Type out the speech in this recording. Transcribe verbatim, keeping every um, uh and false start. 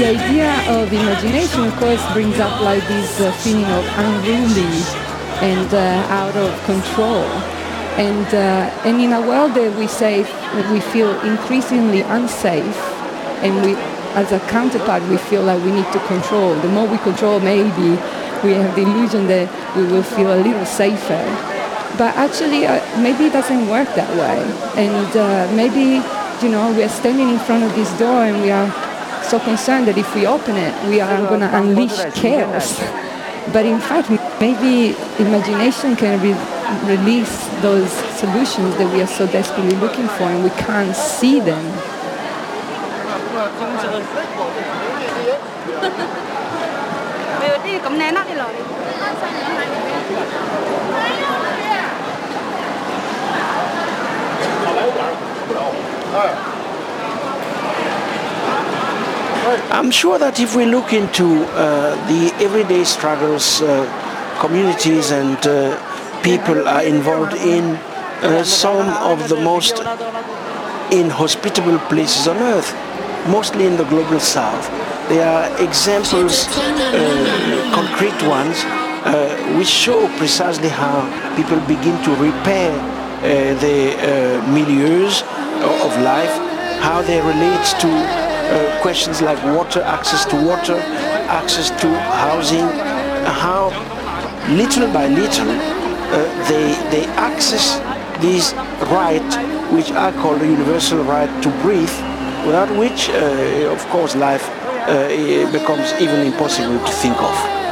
the idea of imagination, of course, brings up like this uh, feeling of unruly and uh, out of control. And, uh, and in a world that we say we feel increasingly unsafe, and we, as a counterpart, we feel like we need to control. The more we control, maybe we have the illusion that we will feel a little safer. But actually, uh, maybe it doesn't work that way. And uh, maybe, you know, we are standing in front of this door and we are so concerned that if we open it, we are going to unleash chaos. But in fact, maybe imagination can re- release those solutions that we are so desperately looking for, and we can't see them. I'm sure that if we look into uh, the everyday struggles uh, communities and uh, people are involved in, uh, some of the most inhospitable places on earth, mostly in the global south. There are examples, uh, concrete ones, uh, which show precisely how people begin to repair uh, their uh, milieus of life, how they relate to uh, questions like water, access to water, access to housing, how little by little uh, they, they access this right, which I call the universal right to breathe, without which, uh, of course, life uh, becomes even impossible to think of.